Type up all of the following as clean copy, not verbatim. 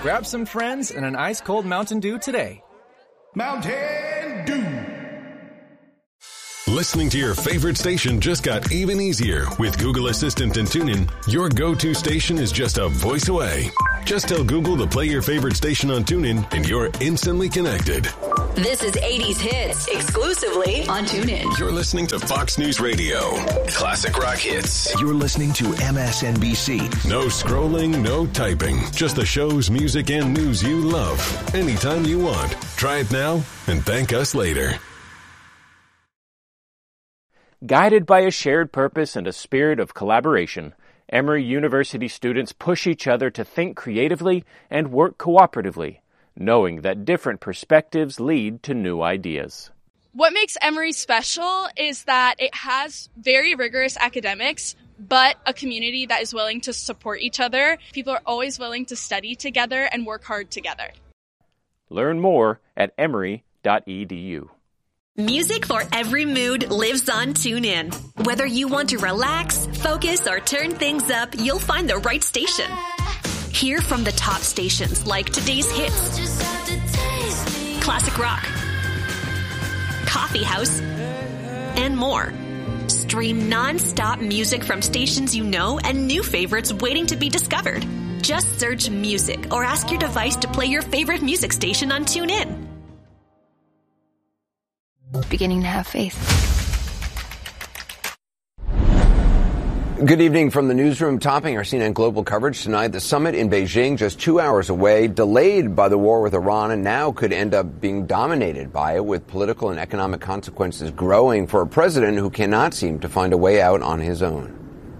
Grab some friends and an ice-cold Mountain Dew today. Mountain Dew. Listening to your favorite station just got even easier with Google Assistant and TuneIn. Your go-to station is just a voice away. Just tell Google to play your favorite station on TuneIn and you're instantly connected. This is 80s Hits, exclusively on TuneIn. You're listening to Fox News Radio. Classic rock hits. You're listening to MSNBC. No scrolling, no typing. Just the shows, music, and news you love. Anytime you want. Try it now and thank us later. Guided by a shared purpose and a spirit of collaboration, Emory University students push each other to think creatively and work cooperatively, knowing that different perspectives lead to new ideas. What makes Emory special is that it has very rigorous academics, but a community that is willing to support each other. People are always willing to study together and work hard together. Learn more at emory.edu. Music for every mood lives on TuneIn. Whether you want to relax, focus, or turn things up, you'll find the right station. Hear from the top stations like Today's Hits, Classic Rock, Coffee House, and more. Stream non-stop music from stations you know and new favorites waiting to be discovered. Just search music or ask your device to play your favorite music station on TuneIn. Beginning to have faith. Good evening from the newsroom. Topping our CNN Global coverage tonight, the summit in Beijing just 2 hours away, delayed by the war with Iran, and now could end up being dominated by it, with political and economic consequences growing for a president who cannot seem to find a way out on his own.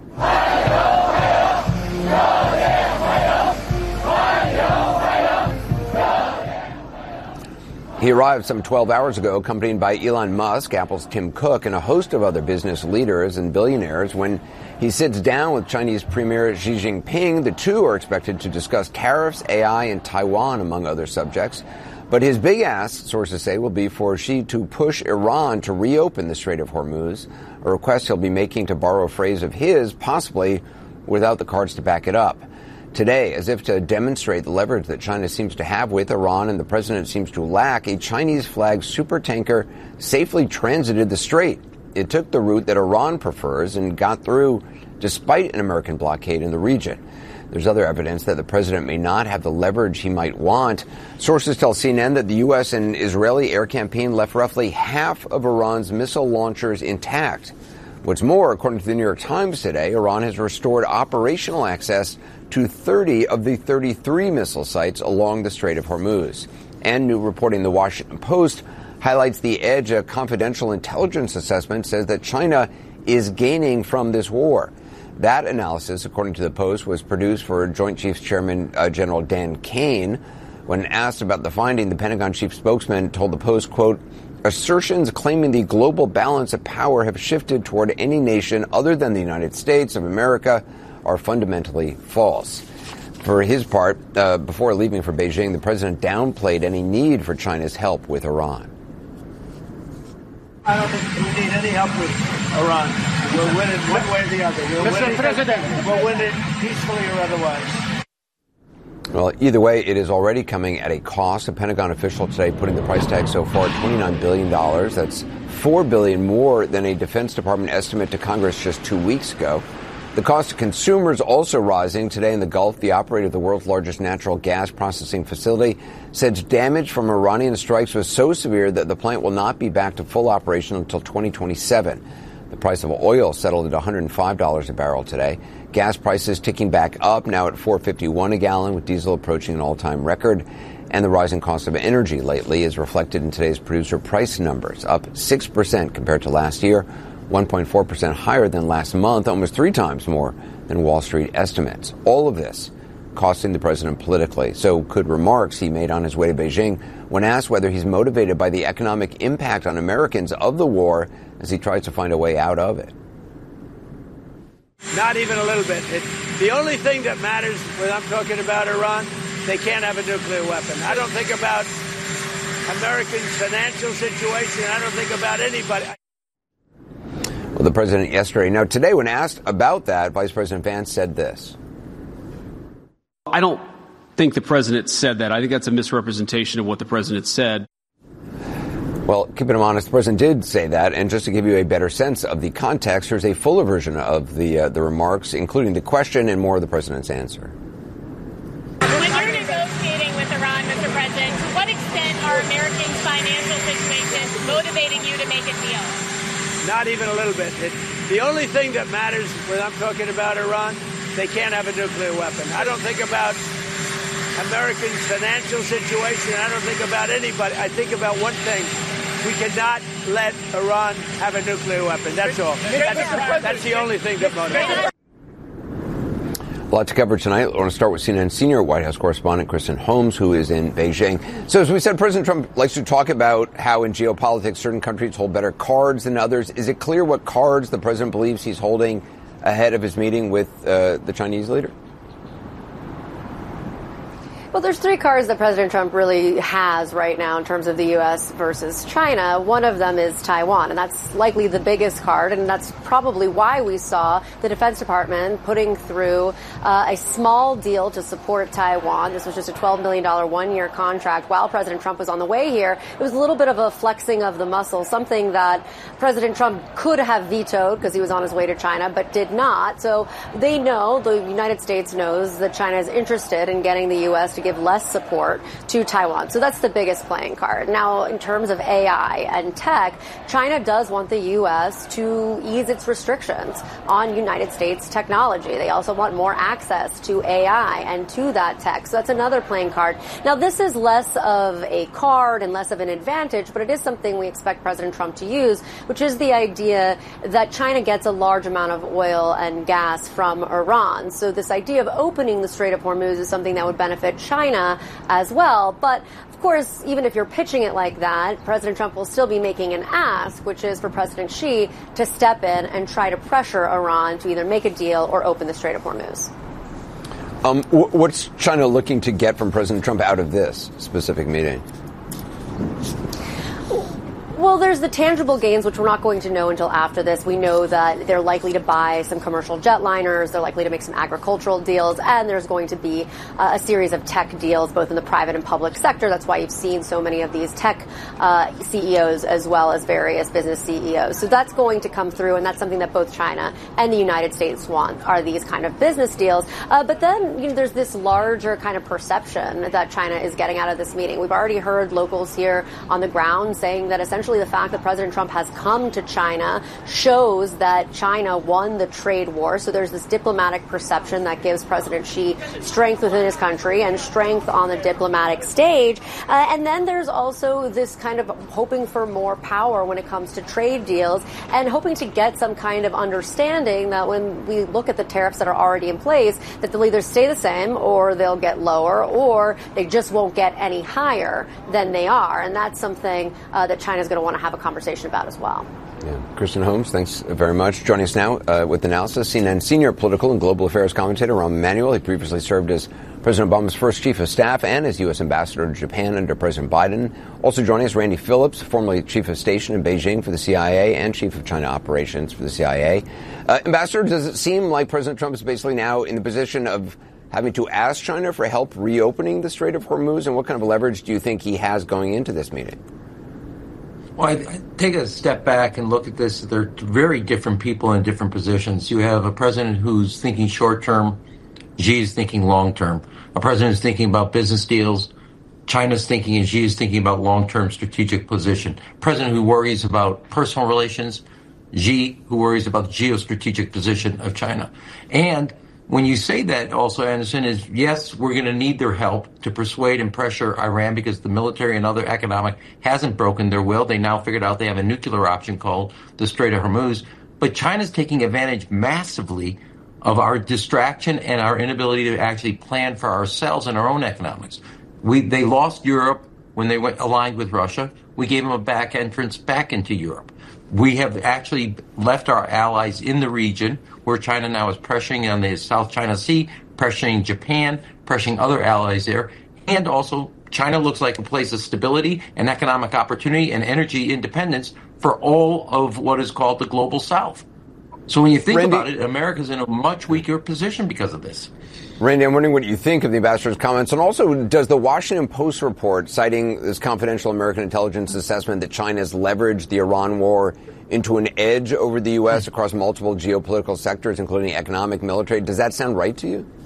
He arrived some 12 hours ago, accompanied by Elon Musk, Apple's Tim Cook, and a host of other business leaders and billionaires. When he sits down with Chinese Premier Xi Jinping, the two are expected to discuss tariffs, AI, and Taiwan, among other subjects. But his big ask, sources say, will be for Xi to push Iran to reopen the Strait of Hormuz, a request he'll be making, to borrow a phrase of his, possibly without the cards to back it up. Today, as if to demonstrate the leverage that China seems to have with Iran and the president seems to lack, a Chinese-flagged supertanker safely transited the strait. It took the route that Iran prefers and got through despite an American blockade in the region. There's other evidence that the president may not have the leverage he might want. Sources tell CNN that the U.S. and Israeli air campaign left roughly half of Iran's missile launchers intact. What's more, according to the New York Times today, Iran has restored operational access to 30 of the 33 missile sites along the Strait of Hormuz. And new reporting in the Washington Post highlights the edge. A confidential intelligence assessment says that China is gaining from this war. That analysis, according to the Post, was produced for Joint Chiefs Chairman General Dan Kane. When asked about the finding, the Pentagon chief spokesman told the Post, quote, "Assertions claiming the global balance of power have shifted toward any nation other than the United States of America are fundamentally false." For his part, before leaving for Beijing, the president downplayed any need for China's help with Iran. I don't think we need any help with Iran. We'll win it one way or the other. We'll win it peacefully or otherwise. Well, either way, it is already coming at a cost. A Pentagon official today putting the price tag so far at $29 billion. That's $4 billion more than a Defense Department estimate to Congress just 2 weeks ago. The cost to consumers also rising. Today in the Gulf, the operator of the world's largest natural gas processing facility said damage from Iranian strikes was so severe that the plant will not be back to full operation until 2027. The price of oil settled at $105 a barrel today. Gas prices ticking back up, now at $4.51 a gallon, with diesel approaching an all-time record. And the rising cost of energy lately is reflected in today's producer price numbers, up 6% compared to last year. 1.4% higher than last month, almost 3 times more than Wall Street estimates. All of this costing the president politically. So could remarks he made on his way to Beijing when asked whether he's motivated by the economic impact on Americans of the war as he tries to find a way out of it. Not even a little bit. The only thing that matters when I'm talking about Iran, they can't have a nuclear weapon. I don't think about Americans' financial situation. I don't think about anybody. Well, the president yesterday. Now, today, when asked about that, Vice President Vance said this. I don't think the president said that. I think that's a misrepresentation of what the president said. Well, keeping him honest, the president did say that. And just to give you a better sense of the context, here's a fuller version of the remarks, including the question and more of the president's answer. When you're negotiating with Iran, Mr. President, to what extent are Americans' financial situations motivating you to make a deal? Not even a little bit. The only thing that matters when I'm talking about Iran, they can't have a nuclear weapon. I don't think about Americans' financial situation. I don't think about anybody. I think about one thing. We cannot let Iran have a nuclear weapon. That's all. That's the only thing that motivates. A lot to cover tonight. I want to start with CNN senior White House correspondent Kristen Holmes, who is in Beijing. So as we said, President Trump likes to talk about how in geopolitics certain countries hold better cards than others. Is it clear what cards the president believes he's holding ahead of his meeting with the Chinese leader? Well, there's three cards that President Trump really has right now in terms of the U.S. versus China. One of them is Taiwan, and that's likely the biggest card, and that's probably why we saw the Defense Department putting through a small deal to support Taiwan. This was just a $12 million one-year contract. While President Trump was on the way here, it was a little bit of a flexing of the muscle, something that President Trump could have vetoed because he was on his way to China, but did not. So they know, the United States knows, that China is interested in getting the U.S. to give less support to Taiwan. So that's the biggest playing card. Now, in terms of AI and tech, China does want the U.S. to ease its restrictions on United States technology. They also want more access to AI and to that tech. So that's another playing card. Now, this is less of a card and less of an advantage, but it is something we expect President Trump to use, which is the idea that China gets a large amount of oil and gas from Iran. So this idea of opening the Strait of Hormuz is something that would benefit China as well. But of course, even if you're pitching it like that, President Trump will still be making an ask, which is for President Xi to step in and try to pressure Iran to either make a deal or open the Strait of Hormuz. What's China looking to get from President Trump out of this specific meeting? Well, there's the tangible gains, which we're not going to know until after this. We know that they're likely to buy some commercial jetliners, they're likely to make some agricultural deals, and there's going to be a series of tech deals, both in the private and public sector. That's why you've seen so many of these tech CEOs as well as various business CEOs. So that's going to come through, and that's something that both China and the United States want, are these kind of business deals. But then, there's this larger kind of perception that China is getting out of this meeting. We've already heard locals here on the ground saying that essentially the fact that President Trump has come to China shows that China won the trade war. So there's this diplomatic perception that gives President Xi strength within his country and strength on the diplomatic stage. And then there's also this kind of hoping for more power when it comes to trade deals and hoping to get some kind of understanding that when we look at the tariffs that are already in place, that they'll either stay the same or they'll get lower or they just won't get any higher than they are. And that's something that China's going to want to have a conversation about as well. Yeah. Kristen Holmes, thanks very much. Joining us now with analysis, CNN senior political and global affairs commentator Rahm Emanuel. He previously served as President Obama's first chief of staff and as U.S. ambassador to Japan under President Biden. Also joining us, Randy Phillips, formerly chief of station in Beijing for the CIA and chief of China operations for the CIA. Ambassador, does it seem like President Trump is basically now in the position of having to ask China for help reopening the Strait of Hormuz? And what kind of leverage do you think he has going into this meeting? Well, I take a step back and look at this. They're very different people in different positions. You have a president who's thinking short term. Xi is thinking long term. A president is thinking about business deals. China's thinking and Xi is thinking about long term strategic position. President who worries about personal relations. Xi who worries about the geostrategic position of China. And when you say that also, Anderson, is yes, we're going to need their help to persuade and pressure Iran because the military and other economic hasn't broken their will. They now figured out they have a nuclear option called the Strait of Hormuz. But China's taking advantage massively of our distraction and our inability to actually plan for ourselves and our own economics. They lost Europe when they went aligned with Russia. We gave them a back entrance back into Europe. We have actually left our allies in the region where China now is pressuring on the South China Sea, pressuring Japan, pressuring other allies there. And also, China looks like a place of stability and economic opportunity and energy independence for all of what is called the global South. So when you think about it, America's in a much weaker position because of this. Randy, I'm wondering what you think of the ambassador's comments. And also, does the Washington Post report, citing this confidential American intelligence assessment that China has leveraged the Iran war into an edge over the U.S. across multiple geopolitical sectors, including economic, military, does that sound right to you?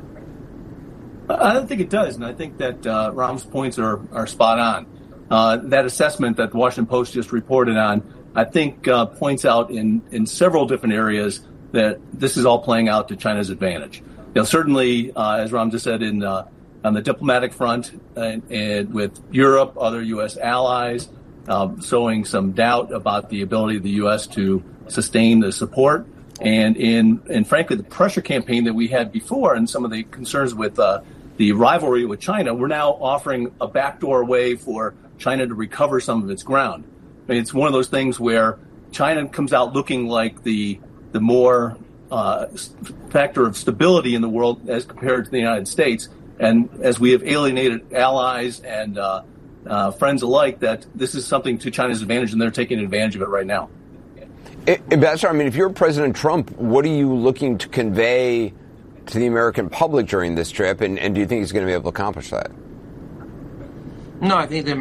I don't think it does, and I think that Ram's points are spot on. That assessment that the Washington Post just reported on, I think, points out in several different areas that this is all playing out to China's advantage. Certainly, as Ram just said, on the diplomatic front and with Europe, other U.S. allies, showing some doubt about the ability of the U.S. to sustain the support. And frankly, the pressure campaign that we had before and some of the concerns with the rivalry with China, we're now offering a backdoor way for China to recover some of its ground. I mean, it's one of those things where China comes out looking like the more factor of stability in the world as compared to the United States. And as we have alienated allies and friends alike, that this is something to China's advantage, and they're taking advantage of it right now. Ambassador, I mean, if you're President Trump, what are you looking to convey to the American public during this trip, and do you think he's going to be able to accomplish that? No, I think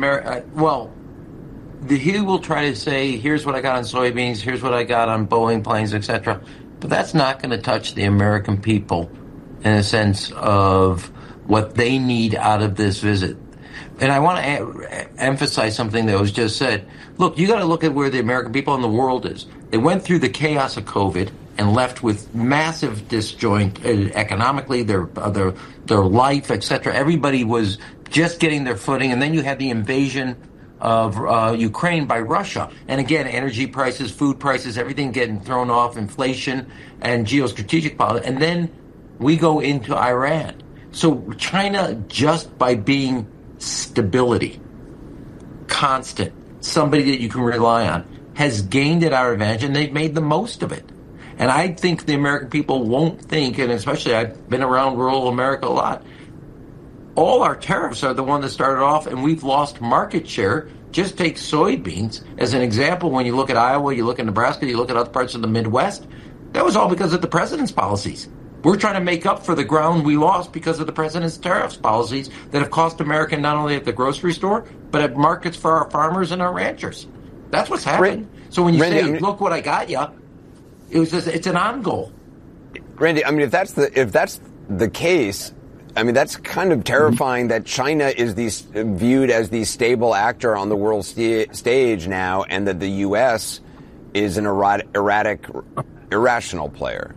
he will try to say, here's what I got on soybeans, here's what I got on Boeing planes, etc. But that's not going to touch the American people in a sense of what they need out of this visit. And I want to emphasize something that was just said. Look, you got to look at where the American people in the world is. They went through the chaos of COVID and left with massive disjoint economically, their life, etc. Everybody was just getting their footing, and then you had the invasion of Ukraine by Russia. And again, energy prices, food prices, everything getting thrown off, inflation and geostrategic policy. And then we go into Iran. So China, just by being stability, constant, somebody that you can rely on, has gained at our advantage, and they've made the most of it. And I think the American people won't think, and especially I've been around rural America a lot, all our tariffs are the one that started off, and we've lost market share. Just take soybeans as an example. When you look at Iowa, you look at Nebraska, you look at other parts of the Midwest, that was all because of the president's policies. We're trying to make up for the ground we lost because of the president's tariffs policies that have cost America not only at the grocery store, but at markets for our farmers and our ranchers. That's what's happened. So when you say, look what I got you, it's an on goal. Randy, I mean, if that's the case, I mean, that's kind of terrifying that China is viewed as the stable actor on the world stage now, and that the U.S. is an erratic, irrational player.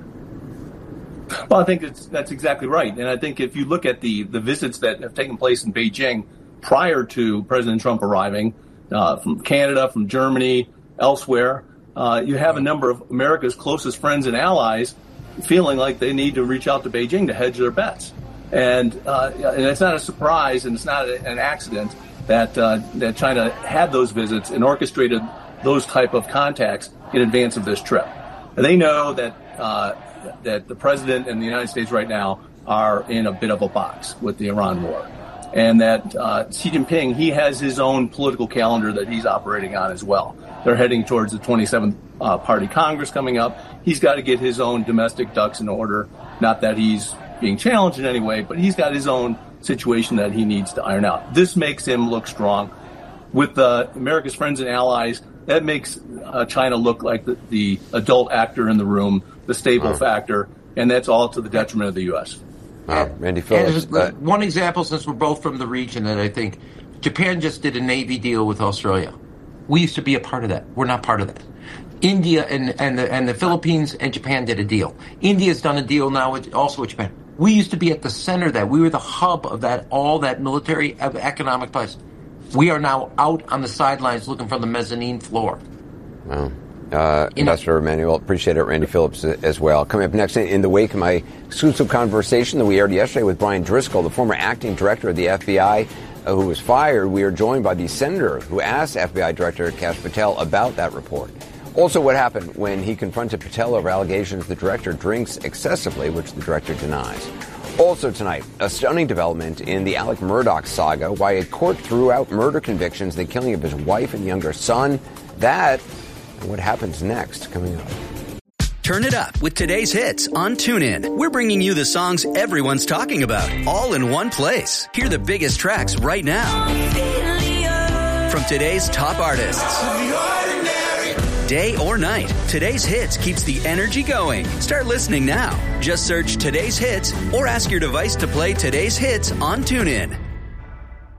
Well, I think that's exactly right. And I think if you look at the visits that have taken place in Beijing prior to President Trump arriving, from Canada, from Germany, elsewhere, you have a number of America's closest friends and allies feeling like they need to reach out to Beijing to hedge their bets. And it's not a surprise, and it's not an accident that China had those visits and orchestrated those type of contacts in advance of this trip. And they know that the president and the United States right now are in a bit of a box with the Iran war. And that Xi Jinping, he has his own political calendar that he's operating on as well. They're heading towards the 27th Party Congress coming up. He's got to get his own domestic ducks in order. Not that he's being challenged in any way, but he's got his own situation that he needs to iron out. This makes him look strong. With America's friends and allies, that makes China look like the adult actor in the room, the stable factor, and that's all to the detriment of the U.S. Randy Phillips. One example, since we're both from the region, that I think Japan just did a Navy deal with Australia. We used to be a part of that. We're not part of that. India and the Philippines and Japan did a deal. India's done a deal now also with Japan. We used to be at the center of that. We were the hub of that, all that military economic place. We are now out on the sidelines looking from the mezzanine floor. Wow. Ambassador Emanuel, appreciate it. Randy Phillips as well. Coming up next, in the wake of my exclusive conversation that we aired yesterday with Brian Driscoll, the former acting director of the FBI, who was fired, we are joined by the senator who asked FBI Director Kash Patel about that report. Also, what happened when he confronted Patel over allegations the director drinks excessively, which the director denies. Also tonight, a stunning development in the Alec Murdaugh saga, why a court threw out murder convictions, the killing of his wife and younger son. That and what happens next, coming up. Turn it up with today's hits on TuneIn. We're bringing you the songs everyone's talking about, all in one place. Hear the biggest tracks right now from today's top artists. Day or night, today's hits keeps the energy going. Start listening now. Just search today's hits or ask your device to play today's hits on TuneIn.